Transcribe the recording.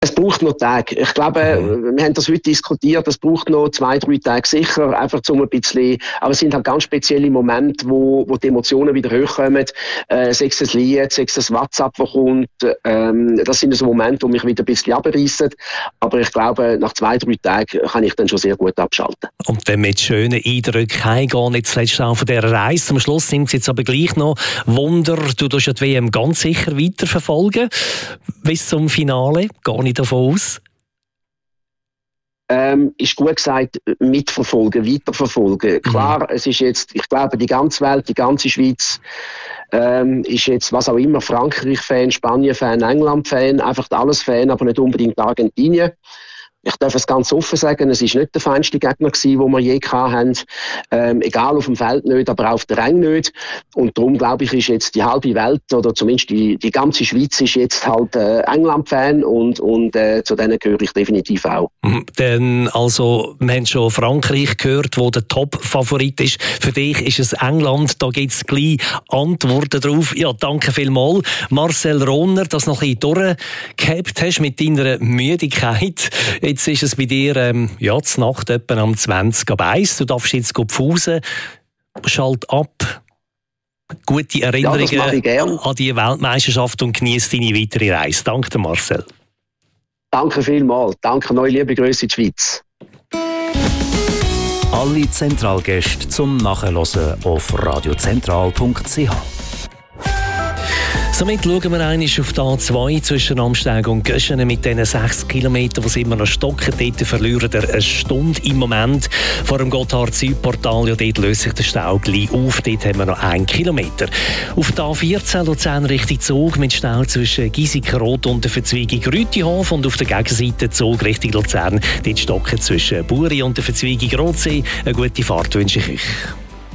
Es braucht noch Tage. Ich glaube, wir haben das heute diskutiert, es braucht noch 2-3 Tage sicher, einfach um ein bisschen, aber es sind halt ganz spezielle Momente, wo die Emotionen wieder hochkommen, sei es ein Lied, sei es ein WhatsApp, das kommt, das sind so Momente, die mich wieder ein bisschen abreissen, aber ich glaube, nach 2-3 Tagen kann ich dann schon sehr gut abschalten. Und dann mit schönen Eindrücken heimgehen, nicht zuletzt auch von dieser Reise. Zum Schluss nimmt es jetzt aber gleich noch Wunder, du tust ja die WM ganz sicher weiterverfolgen, bis zum Finale, gar nicht davon aus? Ist gut gesagt, mitverfolgen, weiterverfolgen. Klar, es ist jetzt, ich glaube, die ganze Welt, die ganze Schweiz ist jetzt, was auch immer, Frankreich-Fan, Spanien-Fan, England-Fan, einfach alles Fan, aber nicht unbedingt Argentinien. Ich darf es ganz offen sagen, es ist nicht der feinste Gegner gewesen, den wir je hatten. Egal auf dem Feld nicht, aber auch auf der Ränge nicht. Und darum, glaube ich, ist jetzt die halbe Welt, oder zumindest die ganze Schweiz, ist jetzt halt England-Fan und zu denen gehöre ich definitiv auch. Denn, also, wir haben schon Frankreich gehört, wo der Top-Favorit ist. Für dich ist es England, da gibt es gleich Antworten drauf. Ja, danke vielmals. Marcel Rohner, dass du noch ein bisschen durchgehabt hast mit deiner Müdigkeit. Jetzt ist es bei dir zur Nacht etwa am 20:01. Du darfst jetzt pfusen. Schalt ab. Gute Erinnerungen an die Weltmeisterschaft und genieße deine weitere Reise. Danke, Marcel. Danke vielmals. Danke, neue liebe Grüße in die Schweiz. Alle Zentralgäste zum Nachhören auf radiozentral.ch. Somit schauen wir einmal auf die A2 zwischen Amsteg und Göschenen mit diesen 6 Kilometern, die sie immer noch stocken. Dort verlieren wir eine Stunde im Moment. Vor dem Gotthard-Südportal, ja, dort löst sich der Stau gleich auf. Dort haben wir noch 1 Kilometer. Auf der A14 Luzern Richtung Zug mit Stau zwischen Giesikenrot und der Verzweigung Rütihof und auf der Gegenseite Zug Richtung Luzern. Dort stocken zwischen Buri und der Verzweigung Rotsee. Eine gute Fahrt wünsche ich euch.